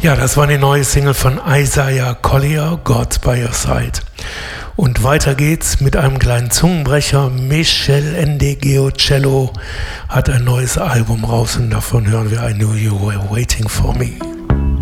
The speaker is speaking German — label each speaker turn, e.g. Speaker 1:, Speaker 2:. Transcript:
Speaker 1: Ja, das war eine neue Single von Isaiah Collier, God by Your Side. Und weiter geht's mit einem kleinen Zungenbrecher. Michel Ndegeocello hat ein neues Album raus und davon hören wir I Knew You Were Waiting For Me.